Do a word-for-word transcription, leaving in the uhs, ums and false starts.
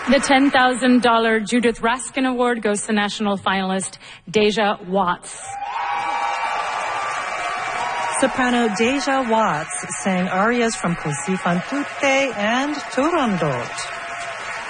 The ten thousand dollars Judith Raskin Award goes to national finalist Deja Watts. Soprano Deja Watts sang arias from Così fan tutte and Turandot.